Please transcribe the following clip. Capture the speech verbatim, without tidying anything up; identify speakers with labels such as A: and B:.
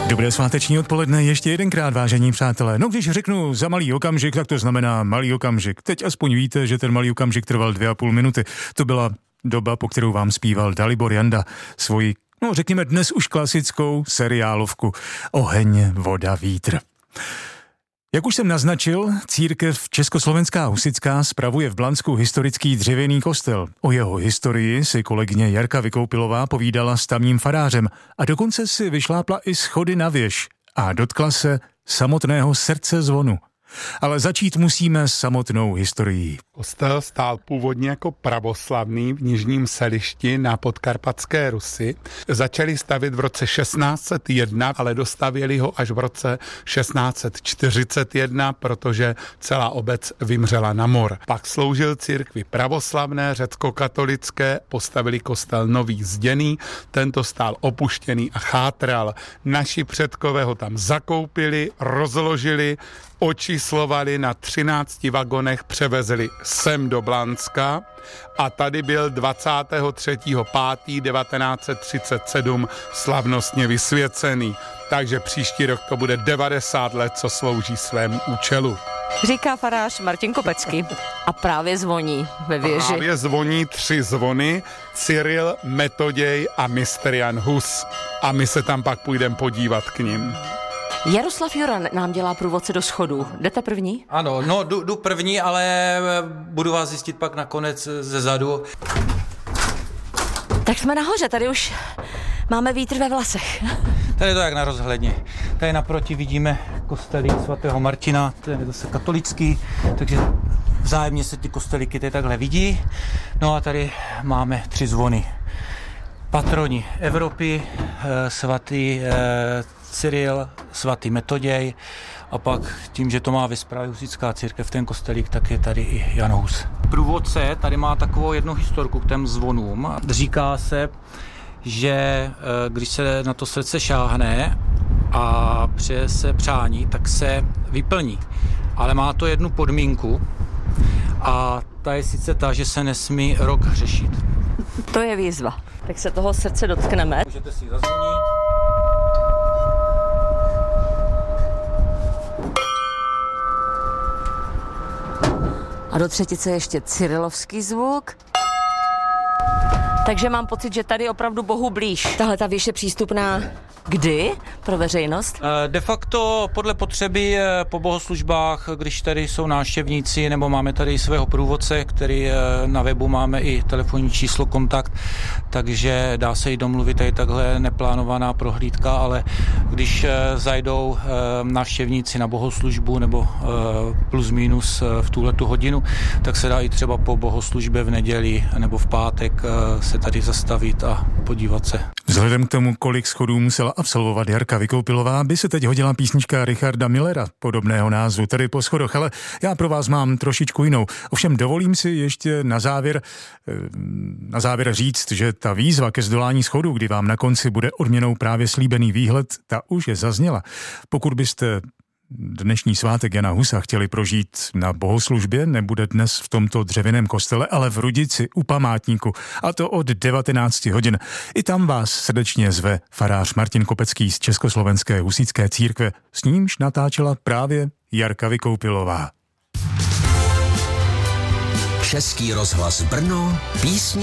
A: Dobré sváteční odpoledne ještě jedenkrát, vážení přátelé. No, když řeknu za malý okamžik, tak to znamená malý okamžik. Teď aspoň víte, že ten malý okamžik trval dvě a půl minuty. To byla doba, po kterou vám zpíval Dalibor Janda svoji, no řekněme dnes už klasickou seriálovku Oheň, voda, vítr. Jak už jsem naznačil, církev Československá husitská spravuje v Blansku historický dřevěný kostel. O jeho historii si kolegyně Jarka Vykoupilová povídala s tamním farářem a dokonce si vyšlápla i schody na věž a dotkla se samotného srdce zvonu. Ale začít musíme s samotnou historií.
B: Kostel stál původně jako pravoslavný v Nižním Selišti na Podkarpatské Rusi. Začali stavět v roce šestnáct set jedna, ale dostavěli ho až v roce šestnáct set čtyřicet jedna, protože celá obec vymřela na mor. Pak sloužil církvi pravoslavné, řecko-katolické, postavili kostel nový zděný, tento stál opuštěný a chátral. Naši předkové ho tam zakoupili, rozložili, očíslovali, na třinácti vagonech převezli sem do Blanska a tady byl dvacátého třetího pátého devatenáct set třicet sedm slavnostně vysvěcený. Takže příští rok to bude devadesát let, co slouží svému účelu.
C: Říká farář Martin Kopecký. A právě zvoní ve věži.
B: Právě zvoní tři zvony, Cyril, Metoděj a mistr Jan Hus. A my se tam pak půjdeme podívat k nim.
C: Jaroslav Jura nám dělá průvodce do schodů. Jdete první?
D: Ano, no jdu, jdu první, ale budu vás zjistit pak nakonec ze zadu.
C: Tak jsme nahoře, tady už máme vítr ve vlasech.
D: Tady je to jak na rozhledně. Tady naproti vidíme kostelík svatého Martina, to je zase katolický, takže vzájemně se ty kostelíky tady takhle vidí. No a tady máme tři zvony. Patroni Evropy, svatý Cyril, svatý Metoděj a pak tím, že to má ve správě husitská církev, ten kostelík, tak je tady i Jan Hus. Průvodce tady má takovou jednu historku k těm zvonům. Říká se, že když se na to srdce šáhne a přeje se přání, tak se vyplní. Ale má to jednu podmínku a ta je sice ta, že se nesmí rok hřešit.
C: To je výzva. Tak se toho srdce dotkneme.
D: Můžete si zazvonit.
C: A do třetice ještě cyrilovský zvuk. Takže mám pocit, že tady opravdu Bohu blíž. Tahle ta věž je přístupná kdy pro veřejnost?
D: De facto podle potřeby po bohoslužbách, když tady jsou návštěvníci, nebo máme tady svého průvodce, který na webu máme i telefonní číslo, kontakt, takže dá se i domluvit tady takhle neplánovaná prohlídka, ale když zajdou návštěvníci na bohoslužbu nebo plus minus v tuhletu hodinu, tak se dá i třeba po bohoslužbě v neděli nebo v pátek se tady zastavit a podívat se.
A: Vzhledem k tomu, kolik schodů musela absolvovat Jarka Vykoupilová, by se teď hodila písnička Richarda Millera podobného názvu, tedy Po schodoch, ale já pro vás mám trošičku jinou. Ovšem dovolím si ještě na závěr, na závěr říct, že ta výzva ke zdolání schodů, kdy vám na konci bude odměnou právě slíbený výhled, ta už je zazněla. Pokud byste dnešní svátek Jana Husa chtěli prožít na bohoslužbě, nebude dnes v tomto dřevěném kostele, ale v Rudici u památníku, a to od devatenácti hodin. I tam vás srdečně zve farář Martin Kopecký z Československé husitské církve, s nímž natáčela právě Jarka Vykoupilová.
E: Český rozhlas Brno, písně